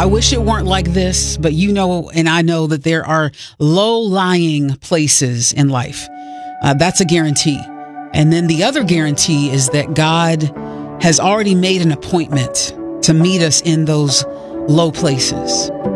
I wish it weren't like this, but you know, and I know that there are low-lying places in life. That's a guarantee. And then the other guarantee is that God has already made an appointment to meet us in those low places.